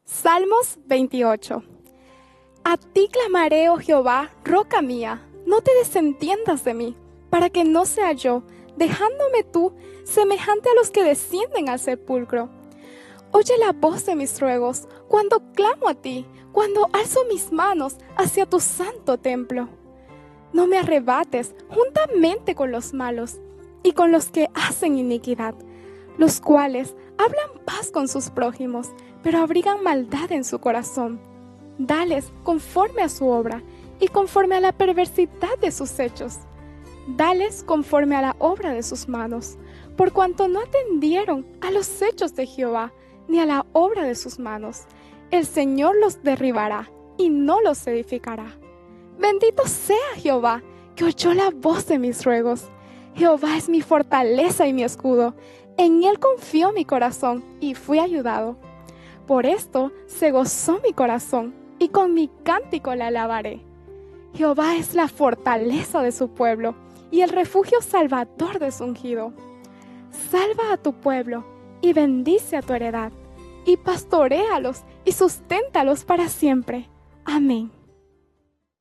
Salmos 28. A ti clamaré, oh Jehová, roca mía, no te desentiendas de mí, para que no sea yo, dejándome tú, semejante a los que descienden al sepulcro. Oye la voz de mis ruegos, cuando clamo a ti, cuando alzo mis manos hacia tu santo templo. No me arrebates juntamente con los malos y con los que hacen iniquidad, los cuales hablan paz con sus prójimos, pero abrigan maldad en su corazón. Dales conforme a su obra y conforme a la perversidad de sus hechos. Dales conforme a la obra de sus manos, por cuanto no atendieron a los hechos de Jehová, ni a la obra de sus manos. El Señor los derribará y no los edificará. Bendito sea Jehová, que oyó la voz de mis ruegos. Jehová es mi fortaleza y mi escudo. En él confió mi corazón y fui ayudado. Por esto se gozó mi corazón y con mi cántico le alabaré. Jehová es la fortaleza de su pueblo y el refugio salvador de su ungido. Salva a tu pueblo y bendice a tu heredad, y pastoréalos y susténtalos para siempre. Amén.